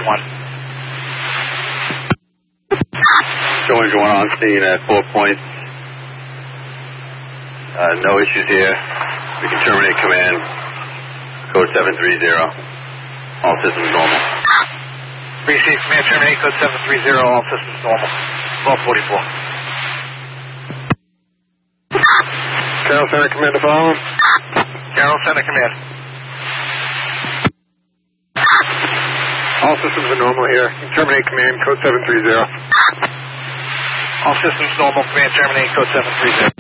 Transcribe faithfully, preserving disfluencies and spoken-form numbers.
one. Showing going on scene at four points. Uh, no issues here. We can terminate command. Code seven three zero. All systems normal. Receive command, terminate code seven three zero, all systems normal. twelve forty-four. Carroll Center Command to follow. Carroll Center Command. All systems are normal here. Terminate command, code seven three zero. All systems normal, command, terminate code seven three zero.